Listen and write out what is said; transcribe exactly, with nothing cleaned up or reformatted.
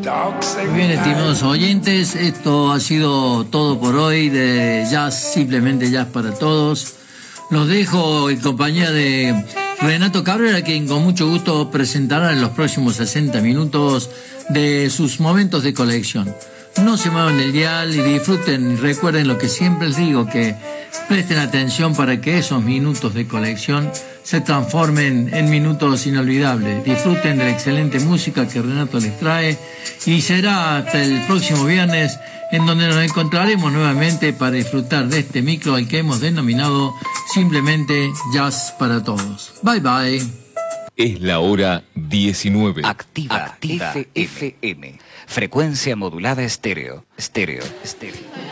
Muy bien, estimados oyentes, esto ha sido todo por hoy de Jazz, simplemente Jazz para Todos. Los dejo en compañía de Renato Cabrera, quien con mucho gusto presentará en los próximos sesenta minutos de sus momentos de colección. No se muevan del dial y disfruten y recuerden lo que siempre les digo, que presten atención para que esos minutos de colección se transformen en minutos inolvidables. Disfruten de la excelente música que Renato les trae y será hasta el próximo viernes en donde nos encontraremos nuevamente para disfrutar de este micro al que hemos denominado simplemente Jazz para Todos. Bye bye. Es la hora diecinueve. Activa, Activa F M. Frecuencia modulada estéreo. Estéreo. Estéreo.